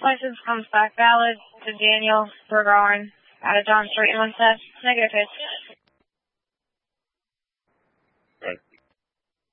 License comes back valid to Daniel Bergarin out of John Street in Winsett. Negative hits.